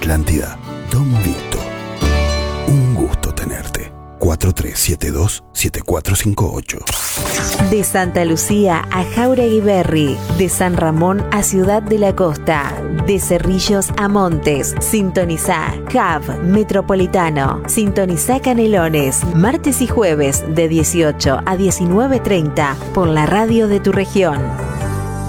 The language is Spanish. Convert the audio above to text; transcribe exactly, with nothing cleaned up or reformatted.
Atlántida, Don Vito. Un gusto tenerte. cuatro tres siete dos, siete cuatro cinco ocho. De Santa Lucía a Jáuregui Berry, de San Ramón a Ciudad de la Costa, de Cerrillos a Montes, sintonizá Hub Metropolitano, sintonizá Canelones, martes y jueves de dieciocho a diecinueve treinta por la radio de tu región.